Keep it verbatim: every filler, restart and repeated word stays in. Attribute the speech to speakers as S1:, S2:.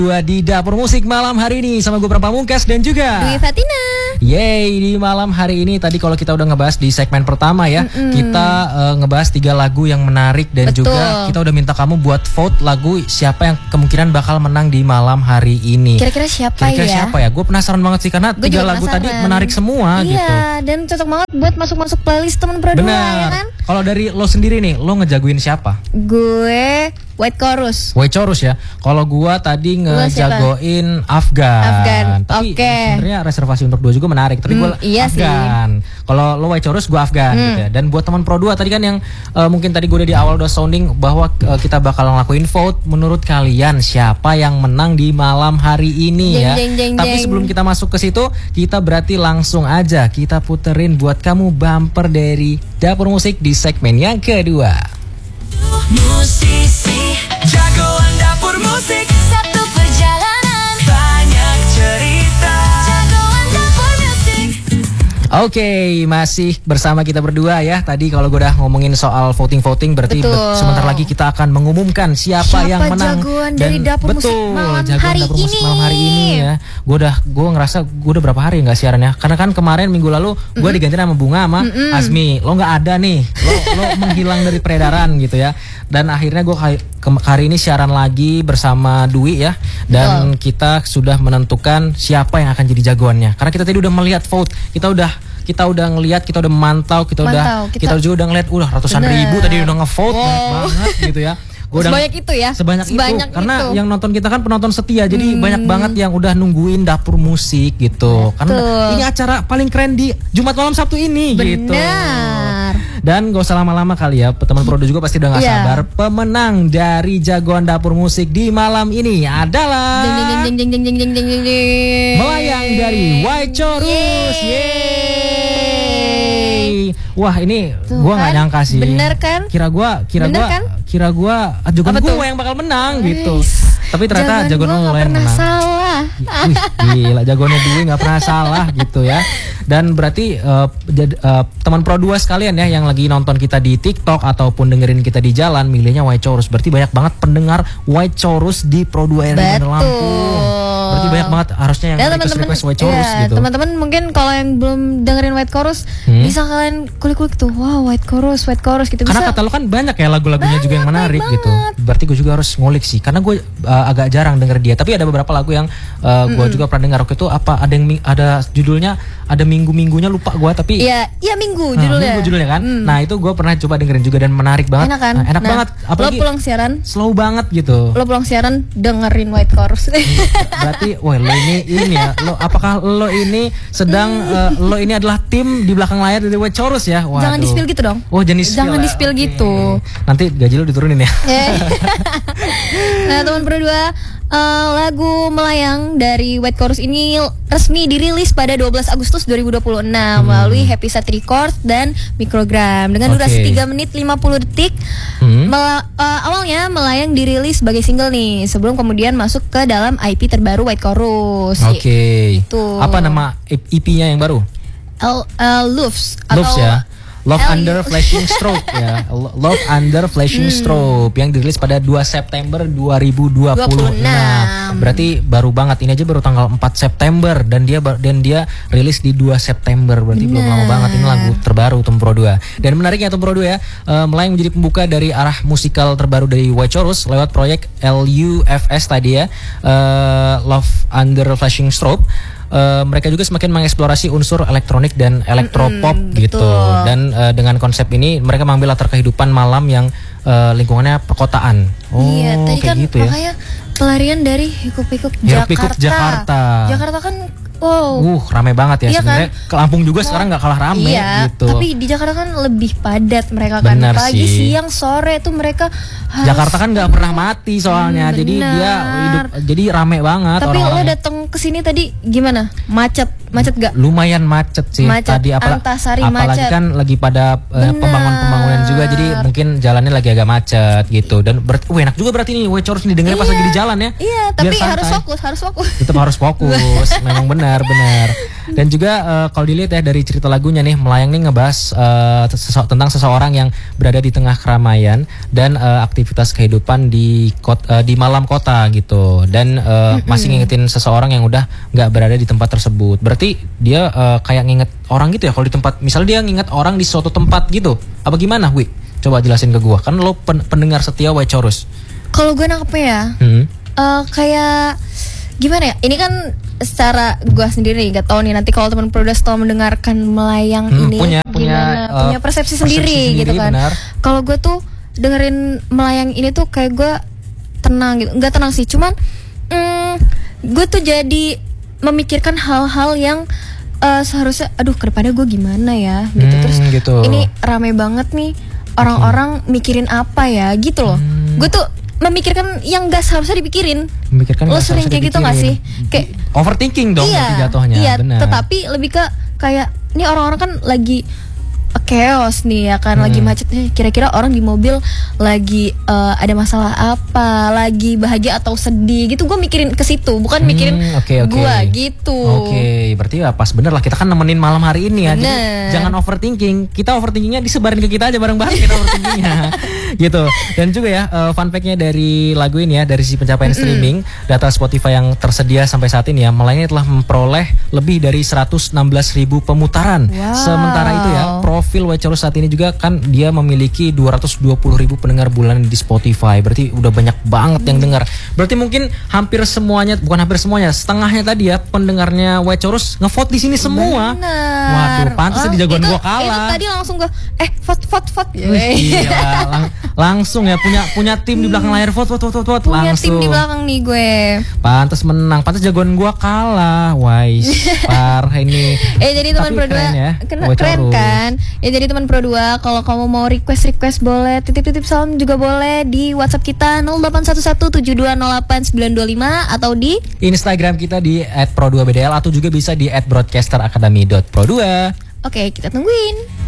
S1: Dua di Dapur Musik malam hari ini sama gue Pram Pamungkas dan juga
S2: Dwi Fatina.
S1: Yeay, di malam hari ini tadi kalau kita udah ngebahas di segmen pertama ya, mm-mm. kita uh, ngebahas tiga lagu yang menarik dan Betul. juga kita udah minta kamu buat vote lagu siapa yang kemungkinan bakal menang di malam hari ini.
S2: Kira-kira siapa
S1: Kira-kira
S2: ya?
S1: siapa ya? Gue penasaran banget sih karena gua tiga lagu tadi menarik semua
S2: iya,
S1: gitu.
S2: Iya, dan cocok banget buat masuk-masuk playlist teman Pro dua ya kan?
S1: Kalau dari lo sendiri nih, lo ngejagoin siapa?
S2: Gue White Chorus.
S1: White Chorus ya. Kalau gua tadi ngejagoin Afgan.
S2: Afgan.
S1: Tapi
S2: okay.
S1: sebenarnya reservasi untuk dua juga menarik. Tapi hmm, gua
S2: iya
S1: Afgan. Kalau lo White Chorus, gua Afgan hmm. gitu ya. Dan buat teman Pro dua tadi kan yang uh, mungkin tadi gua udah di awal udah sounding bahwa uh, kita bakal ngelakuin vote. Menurut kalian siapa yang menang di malam hari ini jeng, ya? Jeng, jeng, Tapi jeng. sebelum kita masuk ke situ, kita berarti langsung aja kita puterin buat kamu bumper dari Dapur Musik di segmen yang kedua.
S3: Musisi jagoan Dapur Musik, satu perjalanan banyak cerita. Jagoan Dapur Musik.
S1: Oke, okay, masih bersama kita berdua ya. Tadi kalau gue udah ngomongin soal voting-voting berarti be sebentar lagi kita akan mengumumkan siapa, siapa yang menang
S2: jagoan
S1: dan
S2: dari Dapur
S1: betul,
S2: Musik malam
S1: jagoan
S2: hari
S1: Dapur
S2: ini.
S1: Musik malam hari ini ya. Gue udah gue ngerasa gue udah berapa hari nggak siaran ya. Karena kan kemarin minggu lalu gue mm -mm. diganti sama Bunga sama mm -mm. Azmi. Lo nggak ada nih. Lo lo menghilang dari peredaran gitu ya. Dan akhirnya gue hari ini siaran lagi bersama Dwi ya. Dan oh. kita sudah menentukan siapa yang akan jadi jagoannya. Karena kita tadi udah melihat vote. Kita udah kita udah ngelihat, kita udah memantau, kita Mantau, udah kita, kita juga udah ngeliat udah ratusan Bener. ribu tadi udah ngevote wow. banyak banget gitu ya. Gua
S2: sebanyak itu ya.
S1: Sebanyak, sebanyak itu. Karena itu. yang nonton kita kan penonton setia. Jadi hmm. banyak banget yang udah nungguin Dapur Musik gitu. Betul. Karena ini acara paling keren di Jumat malam Sabtu ini Bener. gitu. Dan gak usah lama-lama kali ya, teman Pro juga pasti udah gak yeah. sabar. Pemenang dari jagoan Dapur Musik di malam ini adalah
S2: jeng, jeng, jeng, jeng, jeng, jeng, jeng, jeng.
S1: Melayang dari White Chorus. Yeay. Wah ini Tuh gue nggak nyangka sih.
S2: Bener kan?
S1: Kira gue, kira gue, kan? kira gue, jagoan gue yang bakal menang Eish. gitu. Tapi ternyata jagoan lo yang menang.
S2: Salah.
S1: Wih, gila, jagoannya Dwi nggak pernah salah gitu ya. Dan berarti uh, jad, uh, teman Pro dua sekalian ya yang lagi nonton kita di TikTok ataupun dengerin kita di jalan, milihnya White Chorus. Berarti banyak banget pendengar White Chorus di Pro dua R R I Bandar Lampung. Berarti banyak banget harusnya yang request, request White Chorus iya, gitu.
S2: Teman-teman mungkin kalau yang belum dengerin White Chorus hmm? bisa kalian kulik-kulik tuh, wow White Chorus, White Chorus gitu.
S1: Karena
S2: bisa.
S1: kata lo kan banyak ya lagu-lagunya juga yang menarik gitu.
S2: Banget.
S1: Berarti gue juga harus ngulik sih. Karena gue uh, agak jarang denger dia. Tapi ada beberapa lagu yang uh, gue mm-hmm. juga pernah dengar waktu itu. Apa ada yang ada judulnya, ada minggu-minggunya lupa gue. Tapi
S2: iya, iya minggu
S1: nah,
S2: judulnya.
S1: Minggu judulnya kan.
S2: Mm.
S1: Nah itu gue pernah coba dengerin juga dan menarik banget.
S2: Enak kan?
S1: Nah, enak
S2: nah,
S1: banget. Apalagi
S2: lo pulang siaran,
S1: slow banget gitu.
S2: Lo pulang siaran dengerin White Chorus.
S1: Berarti, wah lo ini ini ya. Lo apakah lo ini sedang uh, lo ini adalah tim di belakang layar dari White Chorus ya? Waduh.
S2: Jangan di-spill gitu dong.
S1: Oh jangan di-spill.
S2: Jangan di-spill okay. gitu.
S1: Nanti gaji lo diturunin ya.
S2: Nah teman Pro dua, uh, lagu Melayang dari White Chorus ini resmi dirilis pada dua belas Agustus dua ribu dua puluh enam hmm. melalui Happy Set Records dan Microgram dengan durasi okay. tiga menit lima puluh detik. Hmm. Mel- uh, awalnya Melayang dirilis sebagai single nih, sebelum kemudian masuk ke dalam I P terbaru White Chorus.
S1: Oke. Okay.
S2: Itu.
S1: Apa nama E P-nya yang baru?
S2: L uh, Loves
S1: Loves
S2: atau
S1: ya. Love
S2: L
S1: Under Flashing Strobe ya. Love Under Flashing hmm. Strobe yang dirilis pada dua September dua ribu dua puluh enam. Berarti baru banget, ini aja baru tanggal empat September dan dia dan dia rilis di dua September. Berarti Bener. belum lama banget, ini lagu terbaru Tom Pro dua. Dan menariknya Tom Pro dua ya, uh, Melayang menjadi pembuka dari arah musikal terbaru dari White Chorus lewat proyek L U F S tadi ya. Uh, Love Under Flashing Strobe. Uh, mereka juga semakin mengeksplorasi unsur elektronik dan elektropop mm-hmm, gitu. Betul. Dan uh, dengan konsep ini mereka mengambil latar kehidupan malam yang uh, lingkungannya perkotaan. Oh,
S2: iya, tadi
S1: kayak
S2: kan
S1: gitu ya.
S2: Makanya pelarian dari hiruk-pikuk Jakarta.
S1: Jakarta.
S2: Jakarta kan wow.
S1: Uh, rame banget ya.
S2: Iya
S1: Sebenarnya
S2: kan?
S1: ke Lampung juga sekarang nggak kalah rame
S2: iya,
S1: gitu.
S2: Tapi di Jakarta kan lebih padat mereka kan.
S1: Bener
S2: Pagi,
S1: sih.
S2: siang, sore tuh mereka harus...
S1: Jakarta kan nggak pernah mati soalnya. Hmm, jadi dia hidup, jadi rame banget.
S2: Tapi
S1: orang-orang.
S2: lo datang ke sini tadi gimana? Macet. Macet gak?
S1: Lumayan macet sih
S2: Macet,
S1: tadi apala-
S2: Antasari
S1: apalagi
S2: macet.
S1: kan lagi pada eh,
S2: Bener.
S1: pembangunan-pembangunan juga, jadi mungkin jalannya lagi agak macet gitu. Dan ber- wah, enak juga berarti nih We Chorus nih dengernya pas
S2: Iya.
S1: lagi di jalan ya.
S2: Iya,
S1: Biar
S2: tapi
S1: santai.
S2: harus fokus, harus fokus.
S1: Tetap harus fokus, memang benar-benar. Dan juga eh, kalau dilihat ya dari cerita lagunya nih, Melayang nih ngebahas eh, sese- tentang seseorang yang berada di tengah keramaian dan eh, aktivitas kehidupan di kot- eh, di malam kota gitu. Dan eh, masih ngingetin seseorang yang udah nggak berada di tempat tersebut. Berarti dia eh, kayak nginget orang gitu ya kalau di tempat, misalnya dia nginget orang di suatu tempat gitu. Apa gimana, Wi? Coba jelasin ke gua. Kan lo pen- pendengar setia We Chorus.
S2: Kalau gue nangkepnya ya,
S1: Hmm.
S2: eh, kayak gimana ya? Ini kan secara gue sendiri nggak tahu nih nanti kalau teman Produs setelah mendengarkan Melayang
S1: Hmm,
S2: ini
S1: punya- punya,
S2: gimana,
S1: eh,
S2: punya persepsi,
S1: persepsi
S2: sendiri, gitu
S1: sendiri,
S2: kan.
S1: benar.
S2: Kalau gue tuh dengerin Melayang ini tuh kayak gue tenang gitu, nggak tenang sih, cuman mm, gue tuh jadi memikirkan hal-hal yang eh, seharusnya, aduh kedepannya gue gimana ya, gitu.
S1: Hmm,
S2: Terus
S1: gitu.
S2: ini rame banget nih orang-orang mikirin apa ya, gitu loh.
S1: Hmm.
S2: Gue tuh memikirkan yang gak seharusnya dipikirin.
S1: Memikirkan
S2: Lo
S1: nggak
S2: sering
S1: seharusnya
S2: kayak gitu gak sih?
S1: dipikirin.
S2: Kayak
S1: Overthinking dong
S2: iya,
S1: berarti jatuhnya.
S2: iya,
S1: Benar.
S2: tetapi lebih ke kayak ini orang-orang kan lagi uh, chaos nih ya kan,
S1: Hmm.
S2: lagi macet nih. Kira-kira orang di mobil lagi uh, ada masalah apa, lagi bahagia atau sedih gitu. Gue mikirin ke situ, bukan mikirin
S1: Hmm, oke, oke.
S2: gue gitu.
S1: Oke, berarti ya pas bener lah, kita kan nemenin malam hari ini ya. Jadi
S2: Bener.
S1: jangan overthinking. Kita overthinkingnya disebarin ke kita aja bareng-bareng kita overthinkingnya. Gitu. Dan juga ya uh, fun fact-nya dari lagu ini ya, dari sisi pencapaian streaming, data Spotify yang tersedia sampai saat ini ya, Melayang telah memperoleh lebih dari seratus enam belas ribu pemutaran.
S2: Wow.
S1: Sementara itu ya, profil We Chorus saat ini juga kan dia memiliki dua ratus dua puluh ribu pendengar bulanan di Spotify. Berarti udah banyak banget yang dengar. Berarti mungkin hampir semuanya, bukan hampir semuanya, setengahnya tadi ya pendengarnya We Chorus ngevote di sini semua.
S2: Bener.
S1: Waduh, pantas
S2: Oh,
S1: di jagoan
S2: itu-
S1: gua kalah.
S2: Itu tadi langsung gue eh vote vote vote.
S1: Wih, gila, lang- langsung ya punya punya tim di belakang layar, vote vote vote vote
S2: Punya
S1: langsung.
S2: tim di belakang nih gue.
S1: Pantas menang, pantas jagoan gua kalah. Wais, parah ini.
S2: Eh jadi teman
S1: Tapi
S2: Pro dua
S1: keren ya,
S2: kena-
S1: We
S2: keren
S1: Chorus.
S2: kan? Ya jadi teman Pro dua kalau kamu mau request request boleh, titip-titip salam juga boleh di WhatsApp kita nol delapan satu satu tujuh dua nol delapan sembilan dua lima atau di
S1: Instagram kita di et pro dua b d l atau juga bisa di et broadcaster academy dot pro dua.
S2: Oke, kita tungguin.